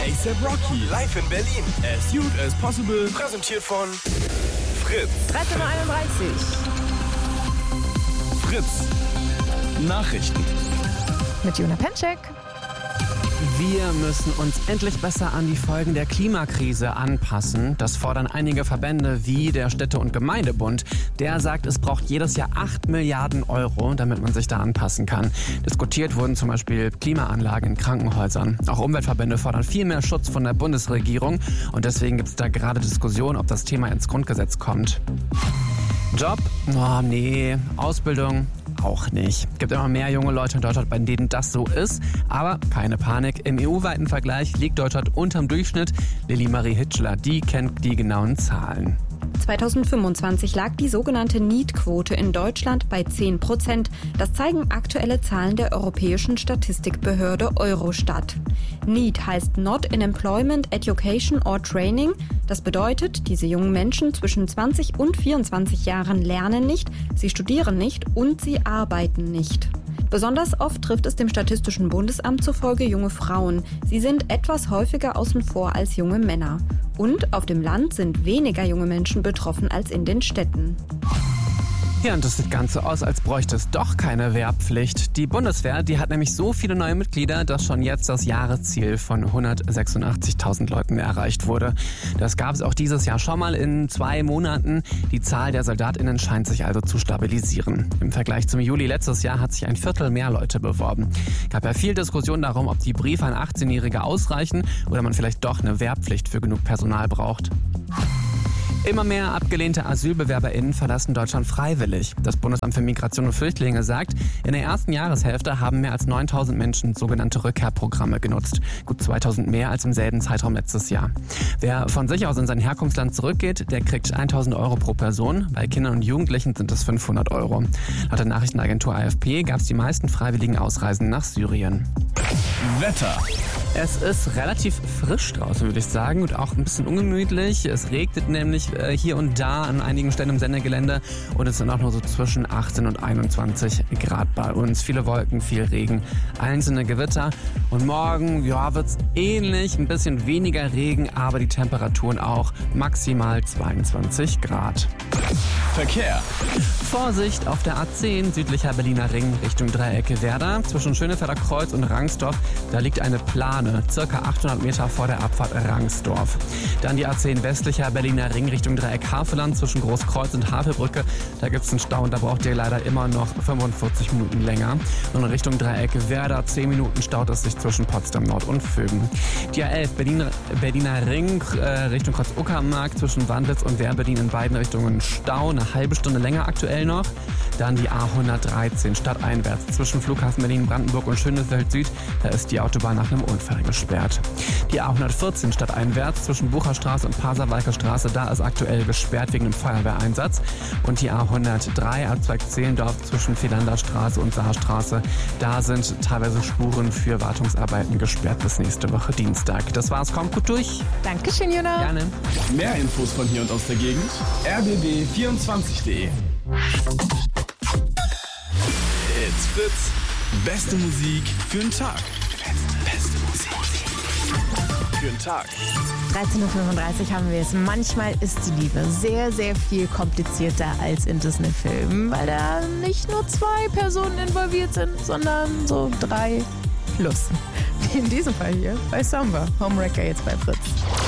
A$AP Rocky live in Berlin. As Cute as Possible. Präsentiert von Fritz. 13.31 Uhr. Fritz. Nachrichten. Mit Jona Penczek. Wir müssen uns endlich besser an die Folgen der Klimakrise anpassen. Das fordern einige Verbände wie der Städte- und Gemeindebund. Der sagt, es braucht jedes Jahr 8 Milliarden Euro, damit man sich da anpassen kann. Diskutiert wurden zum Beispiel Klimaanlagen in Krankenhäusern. Auch Umweltverbände fordern viel mehr Schutz von der Bundesregierung. Und deswegen gibt es da gerade Diskussionen, ob das Thema ins Grundgesetz kommt. Job? Oh, nee. Ausbildung? Auch nicht. Es gibt immer mehr junge Leute in Deutschland, bei denen das so ist. Aber keine Panik. Im EU-weiten Vergleich liegt Deutschland unterm Durchschnitt. Lilly Marie Hitschler, die kennt die genauen Zahlen. 2025 lag die sogenannte NEET-Quote in Deutschland bei 10%. Das zeigen aktuelle Zahlen der europäischen Statistikbehörde Eurostat. NEET heißt Not in Employment, Education or Training. Das bedeutet, diese jungen Menschen zwischen 20 und 24 Jahren lernen nicht, sie studieren nicht und sie arbeiten nicht. Besonders oft trifft es dem Statistischen Bundesamt zufolge junge Frauen. Sie sind etwas häufiger außen vor als junge Männer. Und auf dem Land sind weniger junge Menschen betroffen als in den Städten. Ja, und das sieht ganz so aus, als bräuchte es doch keine Wehrpflicht. Die Bundeswehr, die hat nämlich so viele neue Mitglieder, dass schon jetzt das Jahresziel von 186.000 Leuten erreicht wurde. Das gab es auch dieses Jahr schon mal in 2 Monaten. Die Zahl der SoldatInnen scheint sich also zu stabilisieren. Im Vergleich zum Juli letztes Jahr hat sich 1/4 mehr Leute beworben. Gab ja viel Diskussion darum, ob die Briefe an 18-Jährige ausreichen oder man vielleicht doch eine Wehrpflicht für genug Personal braucht. Immer mehr abgelehnte AsylbewerberInnen verlassen Deutschland freiwillig. Das Bundesamt für Migration und Flüchtlinge sagt, in der ersten Jahreshälfte haben mehr als 9.000 Menschen sogenannte Rückkehrprogramme genutzt. Gut 2.000 mehr als im selben Zeitraum letztes Jahr. Wer von sich aus in sein Herkunftsland zurückgeht, der kriegt 1.000 Euro pro Person. Bei Kindern und Jugendlichen sind es 500 Euro. Laut der Nachrichtenagentur AFP gab es die meisten freiwilligen Ausreisen nach Syrien. Wetter. Es ist relativ frisch draußen, würde ich sagen, und auch ein bisschen ungemütlich. Es regnet nämlich hier und da an einigen Stellen im Sendegelände und es sind auch nur so zwischen 18 und 21 Grad bei uns. Viele Wolken, viel Regen, einzelne Gewitter. Und morgen, ja, wird es ähnlich, ein bisschen weniger Regen, aber die Temperaturen auch maximal 22 Grad. Verkehr. Vorsicht auf der A10 südlicher Berliner Ring Richtung Dreiecke Werder. Zwischen Schönefelder Kreuz und Rangsdorf, da liegt eine Plane, circa 800 Meter vor der Abfahrt Rangsdorf. Dann die A10 westlicher Berliner Ring Richtung Dreieck Havelland zwischen Großkreuz und Havelbrücke. Da gibt es einen Stau und da braucht ihr leider immer noch 45 Minuten länger. Und in Richtung Dreieck Werder 10 Minuten staut es sich zwischen Potsdam Nord und Vögen. Die A11 Berliner Ring Richtung Kreuz-Uckermark zwischen Wandlitz und Wehr-Berlin in beiden Richtungen Stau, eine halbe Stunde länger aktuell noch. Dann die A113 stadteinwärts zwischen Flughafen Berlin-Brandenburg und Schönefeld Süd. Da ist die Autobahn nach einem Unfall gesperrt. Die A114 stadteinwärts zwischen Bucherstraße und Pasewalker Straße, da ist aktuell gesperrt wegen einem Feuerwehreinsatz. Und die A103 Abzweig Zehlendorf zwischen Philander Straße und Saarstraße, da sind teilweise Spuren für Wartungsarbeiten gesperrt bis nächste Woche Dienstag. Das war's, kommt gut durch. Dankeschön, Jona. Gerne. Mehr Infos von hier und aus der Gegend. rbb24.de. It's Fritz. Beste Musik für den Tag. Beste Musik für den Tag. 13.35 Uhr haben wir es. Manchmal ist die Liebe sehr, sehr viel komplizierter als in Disney-Filmen, weil da nicht nur 2 Personen involviert sind, sondern so 3 plus. Wie in diesem Fall hier bei Samba. Homewrecker jetzt bei Fritz.